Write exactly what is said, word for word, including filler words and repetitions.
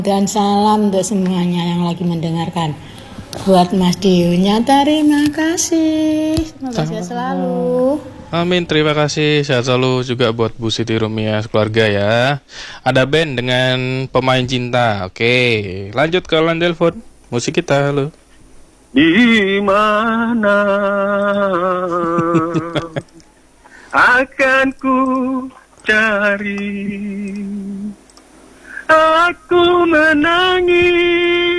Dan salam untuk semuanya yang lagi mendengarkan. Buat Mas Dionya terima kasih. Semoga sehat selalu. Amin, terima kasih. Sehat selalu juga buat Bu Siti Rumia keluarga ya. Ada band dengan pemain cinta. Oke, lanjut ke line telepon. Musik kita, halo. Di mana akan ku cari, aku menangis